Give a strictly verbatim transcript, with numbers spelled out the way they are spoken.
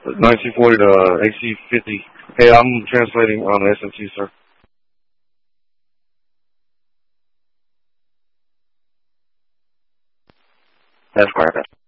nineteen forty to A C fifty. Hey, I'm translating on the S M T, sir. That's correct.